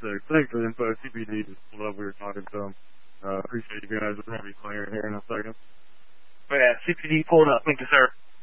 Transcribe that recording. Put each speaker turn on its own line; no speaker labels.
Thanks for the info. CPD just love we were talking to him. Appreciate you guys. We're going to be playing here in a second.
Oh, yeah, CPD pulled up. Thank you, sir.